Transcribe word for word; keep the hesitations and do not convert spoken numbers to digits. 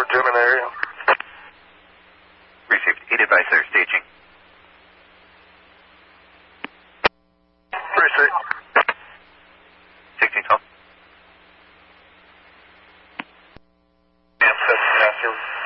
German area. Received. Eight advice there, staging. Appreciate it. sixteen twelve. Ancestor.